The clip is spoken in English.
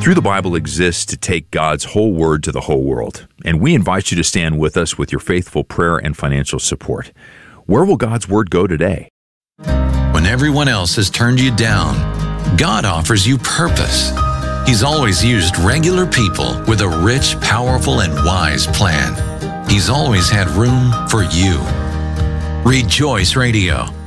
Through the Bible exists to take God's whole word to the whole world, and we invite you to stand with us with your faithful prayer and financial support. Where will God's word go today? When everyone else has turned you down, God offers you purpose. He's always used regular people with a rich, powerful, and wise plan. He's always had room for you. Rejoice Radio,